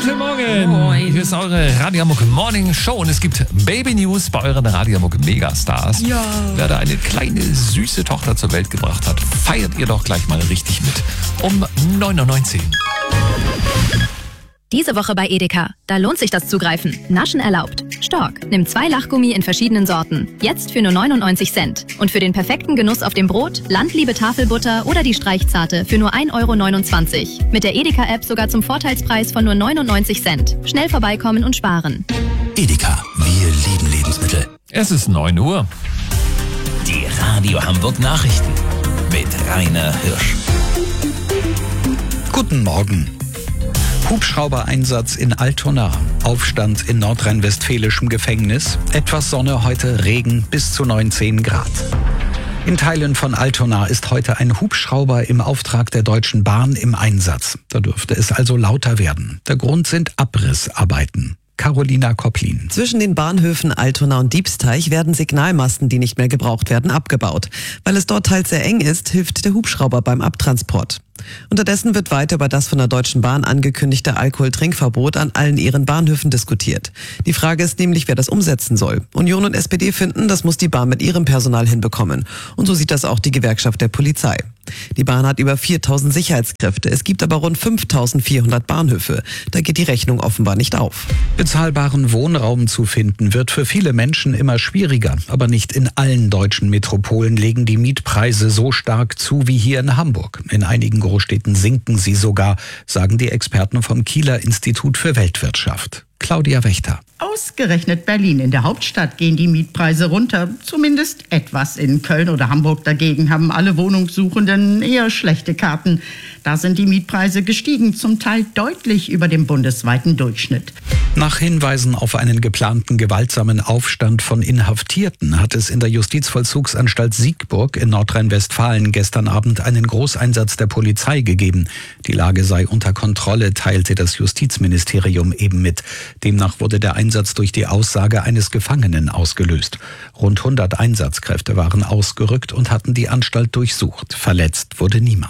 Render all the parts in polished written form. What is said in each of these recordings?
Guten Morgen. Moin. Hier ist eure Radio Hamburg Morning Show und es gibt Baby News bei euren Radio Hamburg Megastars. Ja. Wer da eine kleine, süße Tochter zur Welt gebracht hat, feiert ihr doch gleich mal richtig mit. Um 9:19 Uhr. Diese Woche bei Edeka. Da lohnt sich das Zugreifen. Naschen erlaubt. Stork. Nimm 2 Lachgummi in verschiedenen Sorten. Jetzt für nur 99 Cent. Und für den perfekten Genuss auf dem Brot, Landliebe Tafelbutter oder die Streichzarte für nur 1,29 €. Mit der Edeka-App sogar zum Vorteilspreis von nur 99 Cent. Schnell vorbeikommen und sparen. Edeka, wir lieben Lebensmittel. Es ist 9 Uhr. Die Radio Hamburg Nachrichten mit Rainer Hirsch. Guten Morgen. Hubschrauber-Einsatz in Altona, Aufstand in nordrhein-westfälischem Gefängnis, etwas Sonne heute, Regen bis zu 19 Grad. In Teilen von Altona ist heute ein Hubschrauber im Auftrag der Deutschen Bahn im Einsatz. Da dürfte es also lauter werden. Der Grund sind Abrissarbeiten. Carolina Kopplin. Zwischen den Bahnhöfen Altona und Diebsteich werden Signalmasten, die nicht mehr gebraucht werden, abgebaut. Weil es dort teils sehr eng ist, hilft der Hubschrauber beim Abtransport. Unterdessen wird weiter über das von der Deutschen Bahn angekündigte Alkoholtrinkverbot an allen ihren Bahnhöfen diskutiert. Die Frage ist nämlich, wer das umsetzen soll. Union und SPD finden, das muss die Bahn mit ihrem Personal hinbekommen. Und so sieht das auch die Gewerkschaft der Polizei. Die Bahn hat über 4.000 Sicherheitskräfte. Es gibt aber rund 5.400 Bahnhöfe. Da geht die Rechnung offenbar nicht auf. Bezahlbaren Wohnraum zu finden wird für viele Menschen immer schwieriger. Aber nicht in allen deutschen Metropolen legen die Mietpreise so stark zu wie hier in Hamburg. In einigen Großstädten sinken sie sogar, sagen die Experten vom Kieler Institut für Weltwirtschaft. Claudia Wächter. Ausgerechnet Berlin. In der Hauptstadt gehen die Mietpreise runter. Zumindest etwas. In Köln oder Hamburg dagegen haben alle Wohnungssuchenden eher schlechte Karten. Da sind die Mietpreise gestiegen, zum Teil deutlich über dem bundesweiten Durchschnitt. Nach Hinweisen auf einen geplanten gewaltsamen Aufstand von Inhaftierten hat es in der Justizvollzugsanstalt Siegburg in Nordrhein-Westfalen gestern Abend einen Großeinsatz der Polizei gegeben. Die Lage sei unter Kontrolle, teilte das Justizministerium eben mit. Demnach wurde der Einsatz durch die Aussage eines Gefangenen ausgelöst. Rund 100 Einsatzkräfte waren ausgerückt und hatten die Anstalt durchsucht. Verletzt wurde niemand.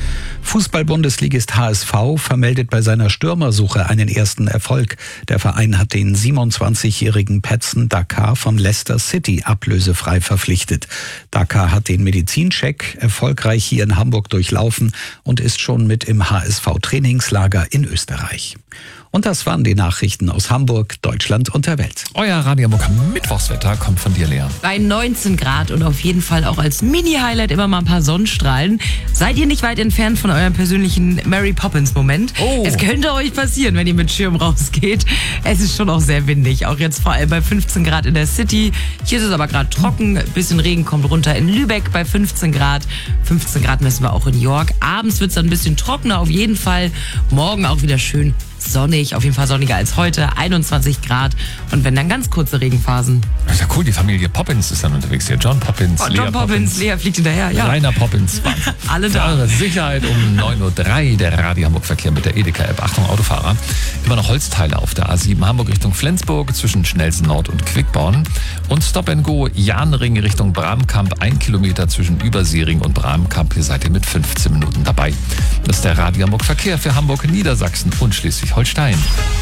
Fußball-Bundesligist HSV vermeldet bei seiner Stürmersuche einen ersten Erfolg. Der Verein hat den 27-jährigen Patson Dakar von Leicester City ablösefrei verpflichtet. Dakar hat den Medizincheck erfolgreich hier in Hamburg durchlaufen und ist schon mit im HSV-Trainingslager in Österreich. Und das waren die Nachrichten aus Hamburg, Deutschland und der Welt. Euer Radio Hamburg Mittwochswetter kommt von dir, Lea. Bei 19 Grad und auf jeden Fall auch als Mini-Highlight immer mal ein paar Sonnenstrahlen. Seid ihr nicht weit entfernt von eurem persönlichen Mary Poppins-Moment? Oh. Es könnte euch passieren, wenn ihr mit Schirm rausgeht. Es ist schon auch sehr windig, auch jetzt vor allem bei 15 Grad in der City. Hier ist es aber gerade trocken, ein bisschen Regen kommt runter in Lübeck bei 15 Grad. 15 Grad messen wir auch in York. Abends wird es dann ein bisschen trockener auf jeden Fall. Morgen auch wieder schön sonnig, auf jeden Fall sonniger als heute, 21 Grad und wenn dann ganz kurze Regenphasen. Das ist ja cool, die Familie Poppins ist dann unterwegs hier. John Poppins, John Poppins, Lea fliegt hinterher, ja. Rainer Poppins, Wahnsinn. Alle Für da. eure Sicherheit um 9:03 Uhr der Radio Hamburg Verkehr mit der Edeka-App. Achtung, Autofahrer. Immer noch Holzteile auf der A7 Hamburg Richtung Flensburg zwischen Schnellsen Nord und Quickborn. Und Stop and Go Jahnring Richtung Bramkamp, 1 Kilometer zwischen Überseering und Bramkamp. Hier seid ihr mit 15 Minuten dabei. Das ist der Radio Hamburg Verkehr für Hamburg, Niedersachsen und Schleswig-Holstein.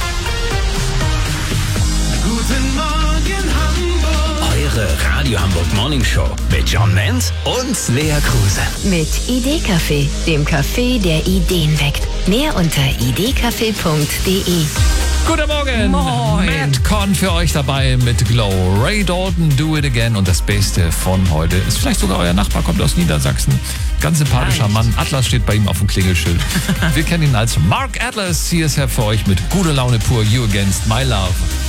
Guten Morgen Hamburg. Eure Radio Hamburg Morning Show mit John Menz und Lea Kruse. Mit Idee-Café, dem Café, der Ideen weckt. Mehr unter idee-café.de. Guten Morgen. Moin. Matt Con für euch dabei mit Glow. Ray Dalton, Do It Again. Und das Beste von heute ist vielleicht sogar euer Nachbar, kommt aus Niedersachsen. Ganz sympathischer Mann. Atlas steht bei ihm auf dem Klingelschild. Wir kennen ihn als Mark Atlas. Hier ist er für euch mit Gute Laune pur. You Against My Love.